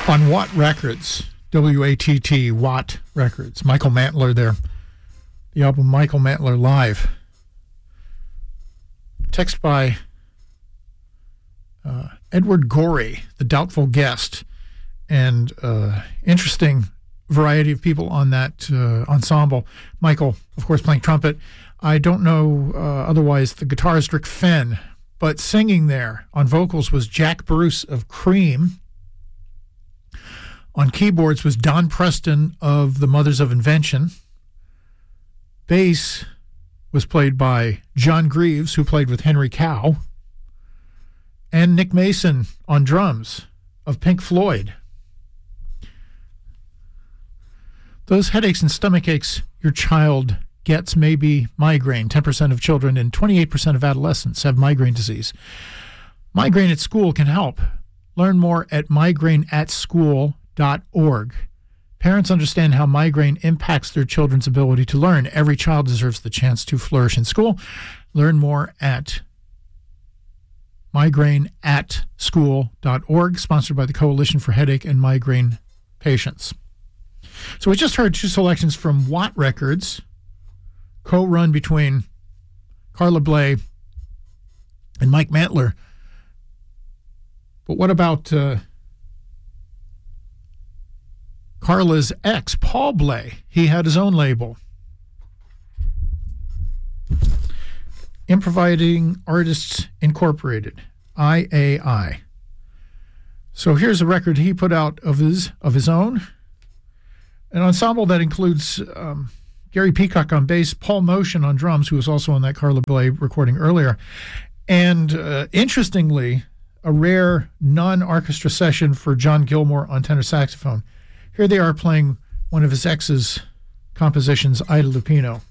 on Watt Records, W-A-T-T, Watt Records. Michael Mantler there. The album Michael Mantler Live. Text by Edward Gorey, the doubtful guest, and interesting variety of people on that ensemble. Michael, of course, playing trumpet. I don't know otherwise the guitarist Rick Fenn, but singing there on vocals was Jack Bruce of Cream. On keyboards was Don Preston of the Mothers of Invention. Bass was played by John Greaves, who played with Henry Cow. And Nick Mason on drums of Pink Floyd. Those headaches and stomach aches your child gets may be migraine. 10% of children and 28% of adolescents have migraine disease. Migraine at School can help. Learn more at migraineatschool.org. Parents understand how migraine impacts their children's ability to learn. Every child deserves the chance to flourish in school. Learn more at migraineatschool.org, sponsored by the Coalition for Headache and Migraine Patients. So we just heard two selections from Watt Records, co-run between Carla Bley and Mike Mantler. But what about Carla's ex, Paul Bley? He had his own label, Improvising Artists Incorporated, IAI. So here's a record he put out of his own, an ensemble that includes Gary Peacock on bass, Paul Motion on drums, who was also on that Carla Bley recording earlier, and interestingly, a rare non-orchestra session for John Gilmore on tenor saxophone. Here they are playing one of his ex's compositions, Ida Lupino.